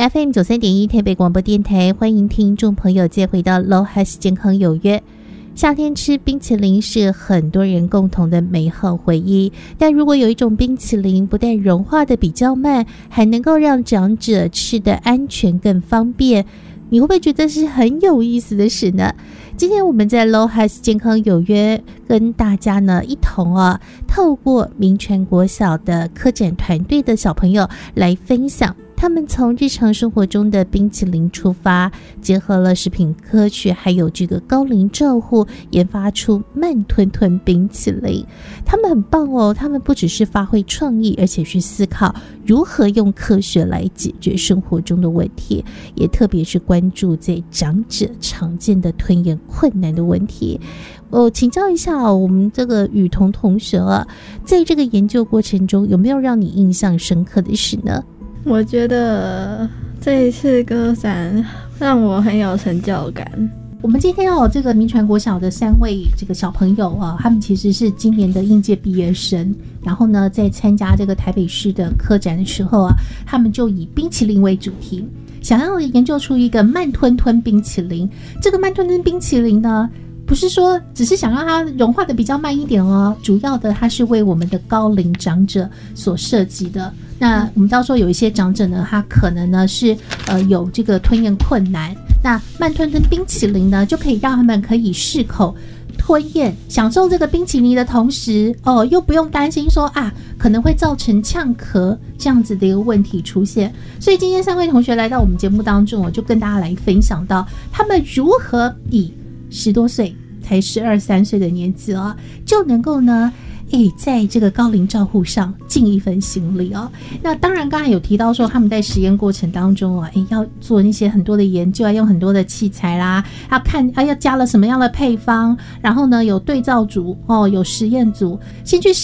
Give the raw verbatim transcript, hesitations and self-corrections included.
F M 九三点一台北广播电台，欢迎听众朋友再回到 LoHas 健康有约。夏天吃冰淇淋是很多人共同的美好回忆，但如果有一种冰淇淋不但融化的比较慢，还能够让长者吃的安全更方便，你会不会觉得是很有意思的事呢？今天我们在 LoHas 健康有约跟大家呢一同啊，透过民权国小的科展团队的小朋友来分享他们从日常生活中的冰淇淋出发，结合了食品科学还有这个高龄照护，研发出慢吞吞冰淇淋。他们很棒哦，他们不只是发挥创意，而且去思考如何用科学来解决生活中的问题，也特别是关注在长者常见的吞咽困难的问题。我请教一下我们这个雨桐同学啊，在这个研究过程中有没有让你印象深刻的事呢？ 我觉得这一次歌展让我很有成就感。 我们今天有这个民权国小的三位这个小朋友啊，他们其实是今年的应届毕业生，然后呢，在参加这个台北市的科展的时候啊，他们就以冰淇淋为主题，想要研究出一个慢吞吞冰淇淋。这个慢吞吞冰淇淋呢，不是说只是想让它融化的比较慢一点哦，主要的它是为我们的高龄长者所设计的。那我们知道说有一些长者呢，他可能呢是呃有这个吞咽困难，那慢吞吞冰淇淋呢就可以让他们可以适口吞咽，享受这个冰淇淋的同时哦，又不用担心说啊可能会造成呛咳这样子的一个问题出现。所以今天三位同学来到我们节目当中，我就跟大家来分享到他们如何以十多岁才十二三岁的年纪啊，就能够呢诶，在这个高龄照护上尽一份心力哦。那当然刚才有提到说他们在实验过程当中啊，诶，要做那些很多的研究，要用很多的器材啦，要看啊要加了什么样的配方，然后呢有对照组哦，有实验组，先去